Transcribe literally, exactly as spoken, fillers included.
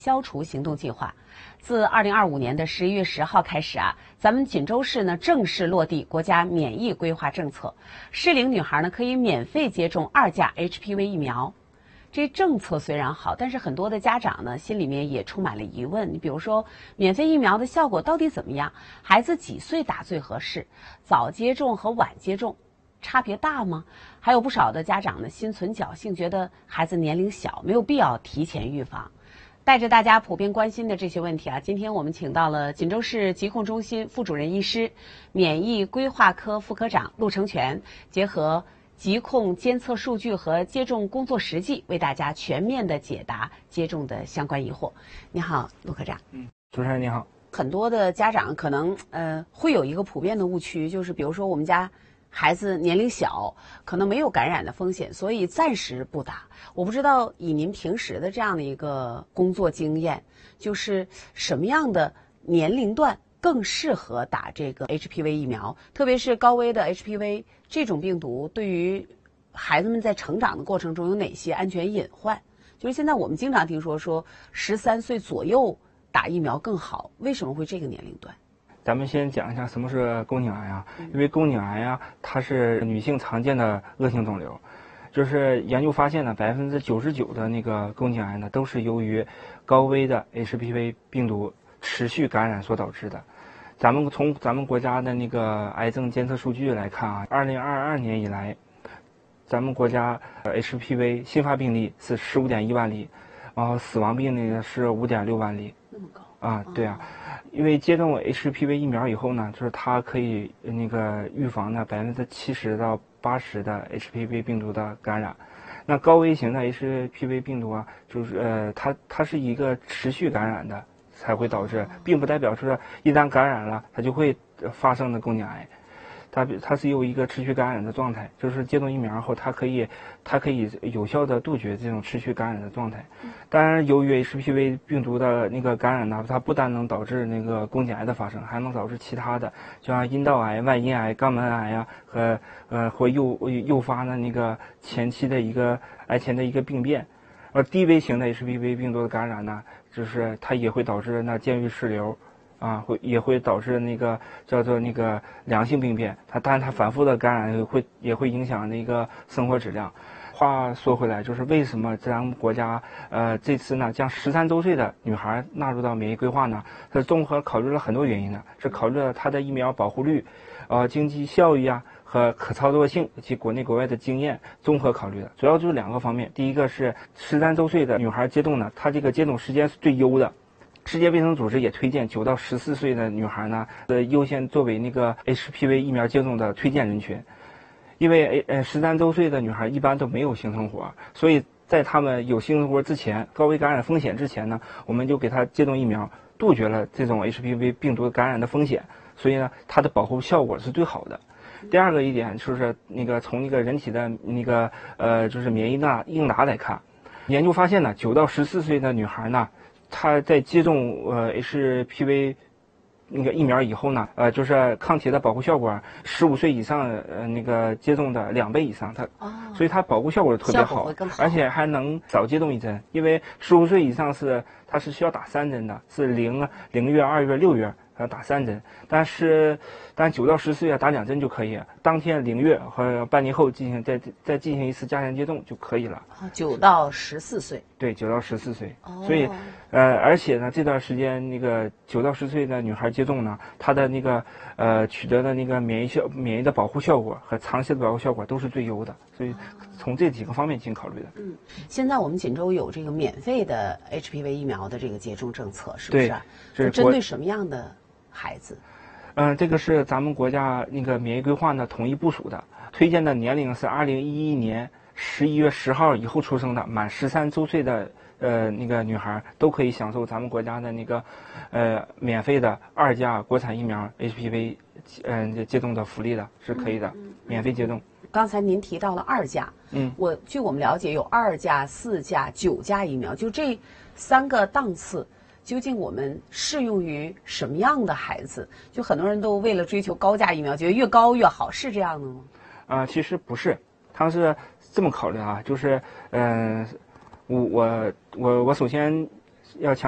消除行动计划，自二零二五年的十一月十号开始啊，咱们锦州市呢正式落地国家免疫规划政策，适龄女孩呢可以免费接种二价 H P V 疫苗。这政策虽然好，但是很多的家长呢心里面也充满了疑问。你比如说，免费疫苗的效果到底怎么样？孩子几岁打最合适？早接种和晚接种差别大吗？还有不少的家长呢心存侥幸，觉得孩子年龄小，没有必要提前预防。带着大家普遍关心的这些问题啊，今天我们请到了锦州市疾控中心副主任医师、免疫规划科副科长陆成全，结合疾控监测数据和接种工作实际，为大家全面的解答接种的相关疑惑。你好，陆科长。 嗯，主持人你好。 很多的家长可能呃会有一个普遍的误区，就是比如说我们家孩子年龄小，可能没有感染的风险，所以暂时不打。我不知道以您平时的这样的一个工作经验，就是什么样的年龄段更适合打这个 H P V 疫苗，特别是高危的 H P V 这种病毒对于孩子们在成长的过程中有哪些安全隐患？就是现在我们经常听说说十三岁左右打疫苗更好，为什么会这个年龄段？ 咱们先讲一下什么是宫颈癌啊，因为宫颈癌啊，它是女性常见的恶性肿瘤，就是研究发现呢，百分之九十九的那个宫颈癌呢，都是由于高危的 H P V 病毒持续感染所导致的。咱们从咱们国家的那个癌症监测数据来看啊，二零二二年以来，咱们国家 H P V 新发病例是十五点一万例，然后死亡病例呢是五点六万例。 那么高啊，对啊。因为接种 H P V 疫苗以后呢，就是它可以那个预防呢百分之七十到八十的 H P V 病毒的感染。那高危型的 H P V 病毒啊，就是呃它它是一个持续感染的才会导致，并不代表说一旦感染了它就会发生的宫颈癌。它它是有一个持续感染的状态，就是接种疫苗后，它可以它可以有效的杜绝这种持续感染的状态。当然，由于 H P V 病毒的那个感染呢，它不但能导致那个宫颈癌的发生，还能导致其他的，就像阴道癌、外阴癌、肛门癌呀、啊，和呃或诱诱发呢那个前期的一个癌前的一个病变。而低危型的 H P V 病毒的感染呢，就是它也会导致那监狱室瘤。啊，会也会导致那个叫做那个良性病变，它当然它反复的感染会也会影响那个生活质量。话说回来，就是为什么咱们国家呃这次呢将十三周岁的女孩纳入到免疫规划呢？它综合考虑了很多原因呢，是考虑了它的疫苗保护率、呃经济效益啊和可操作性及国内国外的经验综合考虑的，主要就是两个方面。第一个是十三周岁的女孩接种呢，它这个接种时间是最优的。世界卫生组织也推荐九到十四岁的女孩呢，呃，优先作为那个 H P V 疫苗接种的推荐人群，因为呃十三周岁的女孩一般都没有性生活，所以在她们有性生活之前，高危感染风险之前呢，我们就给她接种疫苗，杜绝了这种 H P V 病毒感染的风险，所以呢，它的保护效果是最好的。第二个一点就是那个从那个人体的那个呃就是免疫那应答来看，研究发现呢，九到十四岁的女孩呢。他在接种呃 H P V 那个疫苗以后呢，呃，就是抗体的保护效果，十五岁以上呃那个接种的两倍以上，它， 哦、 所以它保护效果特别好， 好而且还能早接种一针，因为十五岁以上是它是需要打三针的，是零零月、二月、六月要打三针，但是但九到十岁啊打两针就可以，当天零月和半年后进行再再进行一次加强接种就可以了。 九到十四岁， 对，九到十四岁， 哦、 所以呃，而且呢，这段时间那个九到十岁的女孩接种呢，她的那个呃取得的那个免疫效免疫的保护效果和长期的保护效果都是最优的，所以从这几个方面进行考虑的。 嗯，现在我们锦州有这个免费的 H P V 疫苗的这个接种政策，是不是？ 对， 是针对什么样的孩子？ 嗯、呃，这个是咱们国家那个免疫规划呢统一部署的，推荐的年龄是二零一一年十一月十号以后出生的，满十三周岁的呃那个女孩都可以享受咱们国家的那个呃免费的二价国产疫苗 H P V 嗯、呃、接种的福利的，是可以的， 嗯嗯、 免费接种。 刚才您提到了二价， 嗯， 我据我们了解有二价、四价、九价疫苗，就这三个档次。究竟我们适用于什么样的孩子？就很多人都为了追求高价疫苗，觉得越高越好，是这样的吗？ 啊、呃，其实不是，他是这么考虑啊，就是嗯、呃，我我我我首先要强。